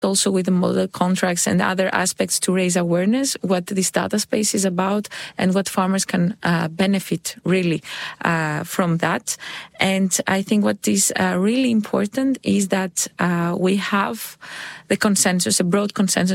also with the model contracts and other aspects to raise awareness what this data space is about and what farmers can benefit really from that. And I think what is really important is that we have the consensus, a broad consensus